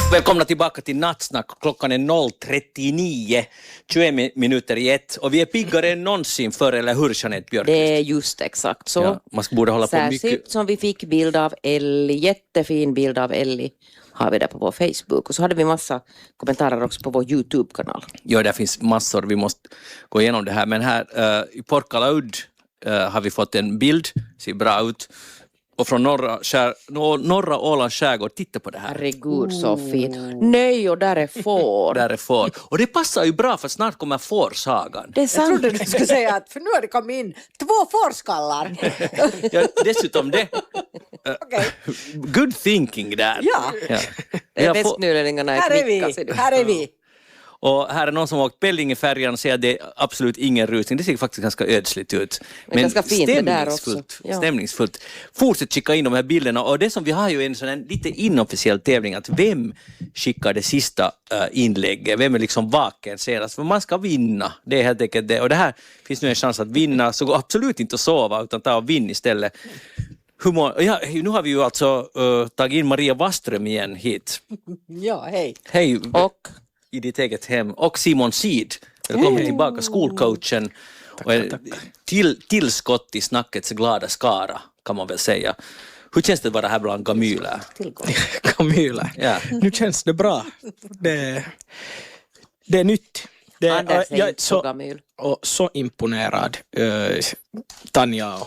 Välkomna tillbaka till Nattsnack. Klockan är 0:39, 21 minuter i 1. Och vi är piggare än någonsin för, eller hur, Jeanette Björkqvist? Det är just exakt så. Ja, man borde hålla på Särskilt mycket. som vi fick bild av Ellie, jättefin bild av Ellie har vi där på vår Facebook. Och så hade vi massa kommentarer också på vår YouTube-kanal. Ja, där finns massor. Vi måste gå igenom det här. Men här i Porkalaud har vi fått en bild. Ser bra ut. Och från norra Ålands skärgård, titta på det här. Herregud, så fint. Nej, och där är får. Där är får. Och det passar ju bra för snart kommer fårsagan. Det är Jag sant. trodde du skulle säga att för nu har det kommit in 2 fårskallar. Ja, dessutom det. Okej. Good thinking där. Ja. Västnylänningarna är Här är kvicka, ser vi. du. Här är vi. Och här är någon som har åkt Pellingefärjan och säger att det är absolut ingen rusning. Det ser faktiskt ganska ödsligt ut. Men ganska fint det där också. Ja. Stämningsfullt. Fortsätt skicka in de här bilderna. Och det som vi har ju en sån här lite inofficiell tävling, att vem skickar det sista inlägget? Vem är liksom vaken senast? För man ska vinna. Det är helt enkelt det. Och det här finns nu en chans att vinna. Så gå absolut inte att sova utan ta och vinn istället. Nu har vi ju alltså tagit in Maria Waström igen hit. Ja, hej. Hej. Och I ditt eget hem. Och Simon Sid. Välkommen tillbaka, skolcoachen. Och tillskott i snackets glada skara, kan man väl säga. Hur känns det att vara här bland gamyler? Kamyler. Ja. Nu känns det bra. Det är nytt. Anders är jag inte så gammal. och så imponerad. Tanja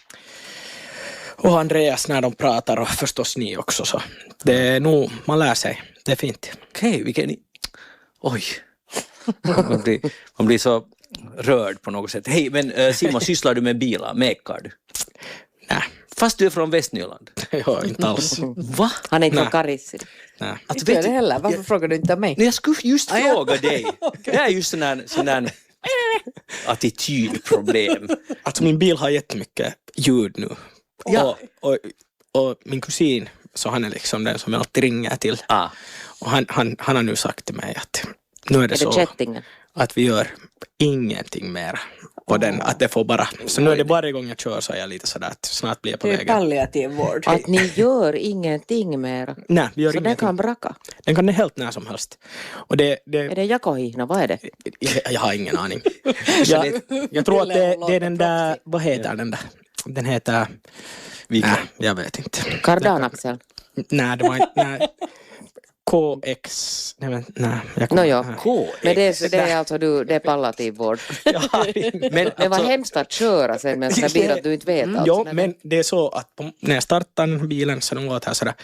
och Andreas när de pratar, och förstås ni också. Så. Det är nog, man lär sig. Det är fint. Okej, vilken... Oj. Man blir så rörd på något sätt. Hej, men Simon, sysslar du med bilar? Mekar du? Nej, Fast du är från Västnyland. ja, inte alls. Va? Han är inte Nej. från Karissi. Nej. Alltså, Inte vet det du, heller. Varför frågar du inte om mig? jag skulle just Ah, ja. fråga dig. Det är just sån där attitydproblem. Alltså min bil har jättemycket ljud nu. Ja. Och min kusin, så han är liksom den som jag alltid ringer till. Ah. Och han har nu sagt till mig att nu är det Är så det chattingen? att vi gör ingenting mer på den, att det får bara, så nu är det varje gång jag kör så är jag lite sådär att snart blir jag på Det är vägen. palliativ vård. Att ni gör ingenting mer. Nej, vi gör Så den ingenting. kan braka. Den kan det helt när som helst. Och Är det jakohihna? Vad är det? jag har ingen aning. jag tror att det är den där, vad heter den där? Den heter, Vilken? nej, jag vet inte. Kardanaxel? Nej, det var inte, nej. KX, nej men, nej. Nåja. KX. Men det är alltså det är palliativ vård. Men Det var hemskt att köra sen med en sån här bil att du inte vet allt. Ja, men det är så att när jag startar den här bilen så den låter här sådär.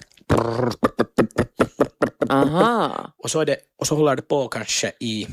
Aha. Och så håller det på kanske i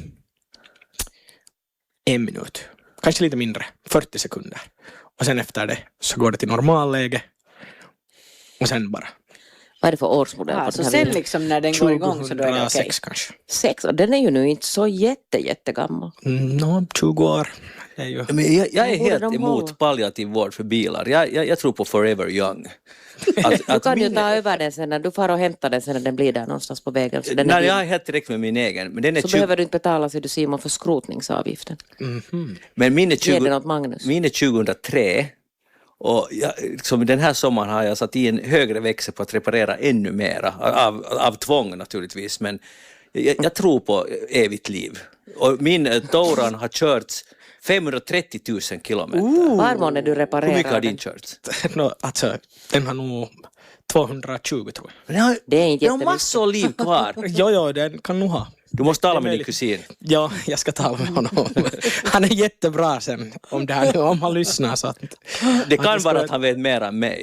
1 minut. Kanske lite mindre, 40 sekunder. Och sen efter det så går det till normalläge. Och sen bara Vad är det för årsmodell på Ja, den så här sen bilen? liksom när den går igång så då är det okej. 2006 kanske. 6 år. Den är ju nu inte så jättegammal. 20 år. Det är ju... Men jag är Borde helt de emot hålla? palliativ vård för bilar. Jag tror på forever young. Du kan ju ta över den sen när du får och hämta den sen när den blir där någonstans på vägen. Så, den är Nej, din. jag är helt direkt med min egen. Men, den är Så 20, behöver du inte betala, så du Simon, för skrotningsavgiften. men min är, Ge 20, den åt Magnus. min är 2003. Och liksom den här sommaren har jag satt i en högre växel på att reparera ännu mera. Av tvång naturligtvis. Men jag tror på evigt liv. Och min Touran har körts 530 000 kilometer. Var månne du Hur reparerar mycket har den? din körts? Alltså, den har nog 220 tror jag. Men Det är inte jag har jättemycket. massor av liv kvar. Jo, den kan nog ha. Du måste tala med din möjligt. kusin. Ja, jag ska tala med honom. Han är jättebra sen om det här nu, om han lyssnar så att... Det kan vara att han vet mer än mig.